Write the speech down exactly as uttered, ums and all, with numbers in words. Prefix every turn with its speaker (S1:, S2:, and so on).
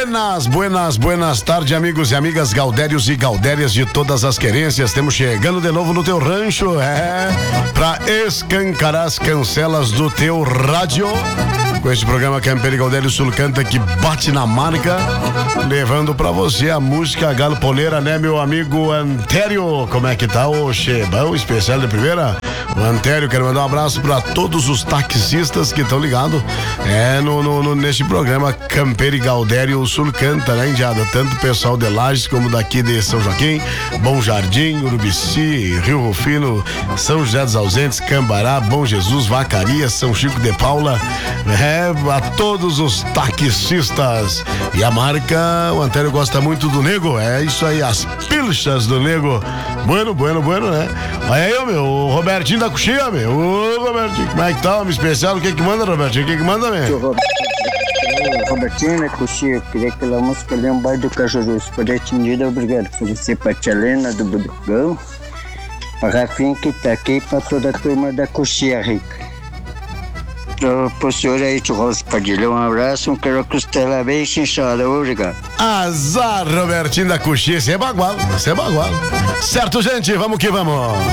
S1: Buenas, buenas, buenas tardes, amigos e amigas gaudérios e gaudérias de todas as querências. Estamos chegando de novo no teu rancho, é, pra escancarar as cancelas do teu rádio. Com este programa Campeiro e Gaudério Sul Canta, que bate na marca, levando pra você a música galopoleira, né, meu amigo Antério? Como é que tá, ô Chebão, especial de primeira? O Antério, quero mandar um abraço pra todos os taxistas que estão ligados é, no, no, no, neste programa Campeiro e Gaudério Sul Canta, né, indiada? Tanto o pessoal de Lages como daqui de São Joaquim, Bom Jardim, Urubici, Rio Rufino, São José dos Ausentes, Cambará, Bom Jesus, Vacaria, São Chico de Paula, é, a todos os taxistas. E a marca, o Antério gosta muito do nego, é isso aí, as pilchas do nego. Bueno, bueno, bueno, né? Olha aí, meu, o Robertinho da Coxinha, meu. Ô, Robertinho, como é que tá, homem especial? O que que manda, Robertinho? O que que manda, meu?
S2: Robertinho da Coxinha, queria aquela música ali, um bairro do Cajuru. Se puder atendida, obrigado. Oferecer pra Tia Helena do Budugão, a Rafinha que tá aqui, pra toda a turma da Coxinha Rica. Pro, pro senhor aí, Churros Padilha, um abraço, um quero costela bem chinchada, obrigado.
S1: Azar, Robertinho da Coxinha, você é bagual, você é bagual. Certo, gente, vamos que vamos.